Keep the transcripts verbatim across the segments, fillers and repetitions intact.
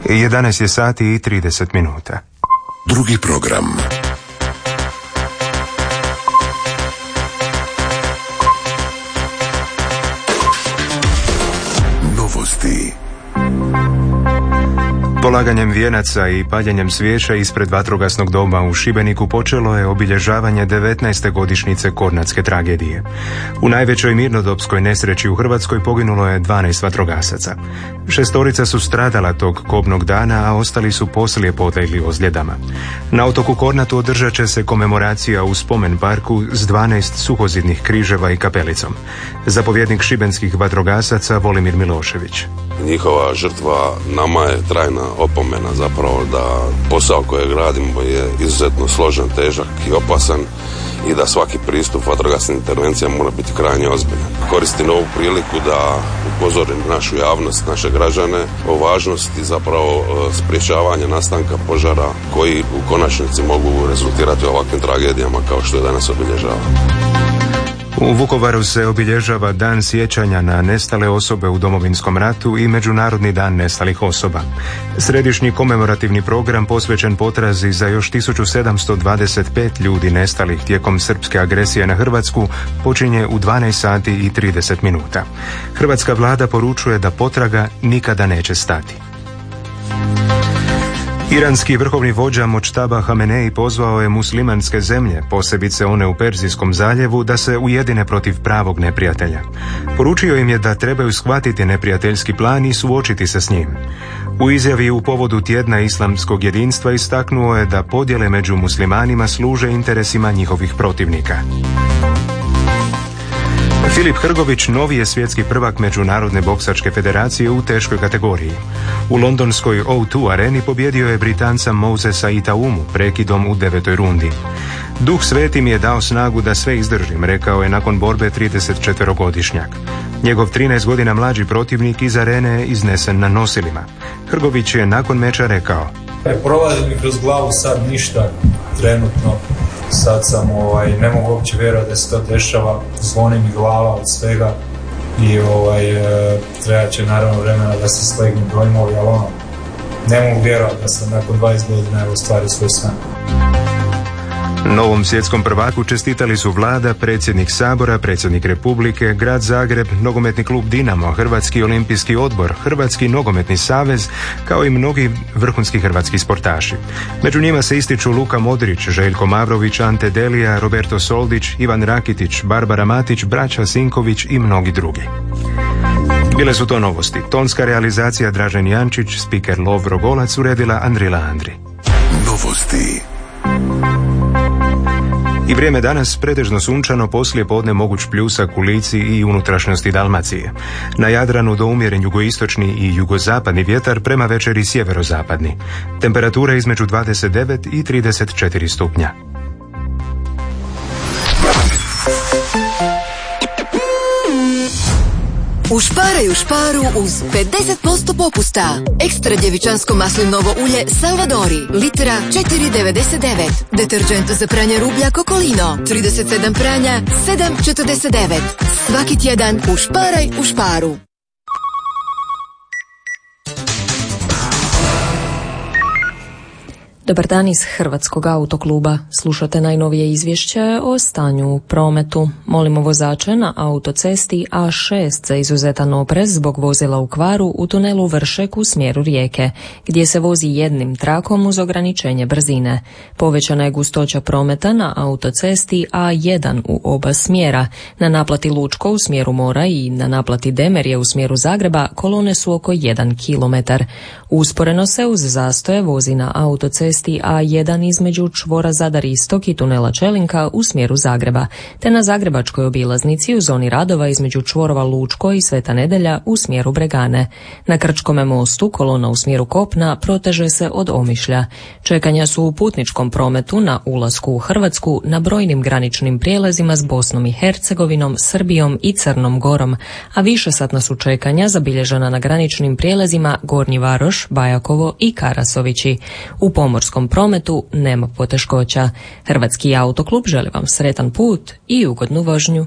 jedanaest je sati i trideset minuta. Drugi program. Novosti. Polaganjem vijenaca i paljenjem svijeća ispred vatrogasnog doma u Šibeniku počelo je obilježavanje devetnaeste godišnjice Kornatske tragedije. U najvećoj mirnodopskoj nesreći u Hrvatskoj poginulo je dvanaest vatrogasaca. Šestorica su stradala tog kobnog dana, a ostali su poslije podlegli ozljedama. Na otoku Kornatu održat će se komemoracija u spomen parku s dvanaest suhozidnih križeva i kapelicom. Zapovjednik šibenskih vatrogasaca Volimir Milošević. Njihova žrtva nama je trajna opomena zapravo da posao kojeg radimo je izuzetno složen, težak i opasan i da svaki pristup vatrogasnim intervencijama mora biti krajnje ozbiljan. Koristim ovu priliku da upozorim našu javnost, naše građane o važnosti zapravo sprječavanja nastanka požara koji u konačnici mogu rezultirati ovakvim tragedijama kao što je danas obilježava. U Vukovaru se obilježava Dan sjećanja na nestale osobe u Domovinskom ratu i Međunarodni dan nestalih osoba. Središnji komemorativni program posvećen potrazi za još tisuću sedamsto dvadeset pet ljudi nestalih tijekom srpske agresije na Hrvatsku počinje u dvanaest sati i trideset minuta. Hrvatska vlada poručuje da potraga nikada neće stati. Iranski vrhovni vođa Močtaba Hamenei pozvao je muslimanske zemlje, posebice one u Perzijskom zaljevu, da se ujedine protiv pravog neprijatelja. Poručio im je da trebaju shvatiti neprijateljski plan i suočiti se s njim. U izjavi u povodu tjedna islamskog jedinstva istaknuo je da podjele među muslimanima služe interesima njihovih protivnika. Filip Hrgović novi je svjetski prvak Međunarodne boksačke federacije u teškoj kategoriji. U londonskoj O dva areni pobjedio je Britanca Mosesa Itaumu prekidom u devetoj rundi. Duh sveti mi je dao snagu da sve izdržim, rekao je nakon borbe tridesetčetverogodišnjak. Njegov trinaest godina mlađi protivnik iz arene je iznesen na nosilima. Hrgović je nakon meča rekao: Prolazi mi kroz glavu sad ništa trenutno. Sad sam, ovaj, ne mogu uopće vjerovati da se to dešava, zvoni mi glava od svega i ovaj, e, treba će naravno vremena da se slegnu dojmovi, ali ono, ne mogu vjerovati da sam nakon dvadeset godina ostvario svoj san. Novom svjetskom prvaku čestitali su vlada, predsjednik Sabora, predsjednik Republike, grad Zagreb, nogometni klub Dinamo, Hrvatski olimpijski odbor, Hrvatski nogometni savez, kao i mnogi vrhunski hrvatski sportaši. Među njima se ističu Luka Modrić, Željko Mavrović, Ante Delija, Roberto Soldić, Ivan Rakitić, Barbara Matić, braća Sinković i mnogi drugi. Bile su to novosti. Tonska realizacija Dražen Jančić, spiker Lovro Golac, uredila Andrila Andri. Novosti. I vrijeme danas pretežno sunčano, poslije podne moguć pljusak u Lici i unutrašnjosti Dalmacije. Na Jadranu do umjeren jugoistočni i jugozapadni vjetar, prema večeri sjeverozapadni. Temperatura između dvadeset devet i trideset četiri stupnja. Ušparaj u Šparu uz pedeset posto popusta. Ekstra djevičansko maslinovo ulje Salvadori, litra četiri devedeset devet. Deterđent za pranje rublja Kokolino, trideset sedam pranja, sedam četrdeset devet. Svaki tjedan ušparaj u Šparu. Dobar dan iz Hrvatskog autokluba. Slušate najnovije izvješće o stanju u prometu. Molimo vozače na autocesti A šest za izuzetan oprez zbog vozila u kvaru u tunelu Vršek u smjeru Rijeke, gdje se vozi jednim trakom uz ograničenje brzine. Povećana je gustoća prometa na autocesti A jedan u oba smjera. Na naplati Lučko u smjeru Mora i na naplati Demerje u smjeru Zagreba kolone su oko jedan kilometar. Usporeno se uz zastoje vozi na autocesti A jedan između čvora Zadar Istok i tunela Čelinka u smjeru Zagreba, te na zagrebačkoj obilaznici u zoni radova između čvorova Lučko i Sveta Nedelja u smjeru Bregane. Na Krčkome mostu kolona u smjeru kopna proteže se od Omišlja. Čekanja su u putničkom prometu na ulasku u Hrvatsku na brojnim graničnim prijelazima s Bosnom i Hercegovinom, Srbijom i Crnom Gorom, a višesatna su čekanja zabilježena na graničnim prijelazima Gornji Varoš, Bajakovo i Karasovići. U pomorskom prometu nema poteškoća. Hrvatski autoklub želi vam sretan put i ugodnu vožnju.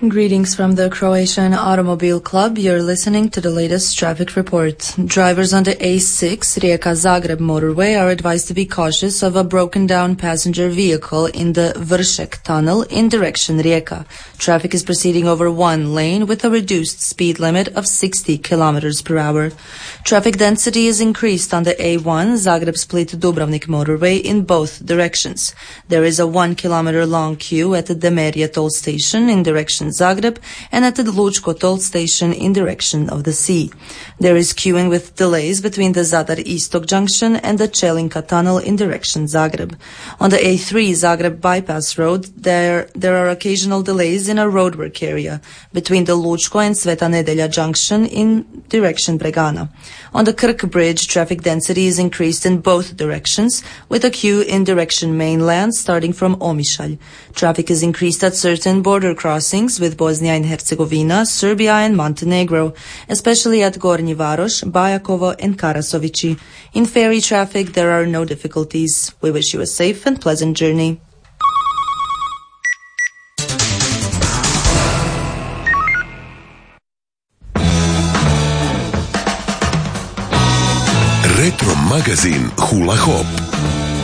Greetings from the Croatian Automobile Club. You're listening to the latest traffic report. Drivers on the A six Rijeka-Zagreb motorway are advised to be cautious of a broken down passenger vehicle in the Vršek tunnel in direction Rijeka. Traffic is proceeding over one lane with a reduced speed limit of sixty kilometers per hour. Traffic density is increased on the A one Zagreb-Split-Dubrovnik motorway in both directions. There is a one kilometer long queue at the Demerje toll station in direction Zagreb and at the Lučko toll station in direction of the sea. There is queuing with delays between the Zadar Istok junction and the Čelinka tunnel in direction Zagreb. On the A three Zagreb bypass road, there there are occasional delays in a roadwork area between the Lučko and Sveta Nedelja junction in direction Bregana. On the Krk bridge, traffic density is increased in both directions with a queue in direction mainland starting from Omišalj. Traffic is increased at certain border crossings with Bosnia and Herzegovina, Serbia and Montenegro, especially at Gornji Varoš, Bajakovo and Karasovići. In ferry traffic, there are no difficulties. We wish you a safe and pleasant journey. Retro magazin Hula Hop.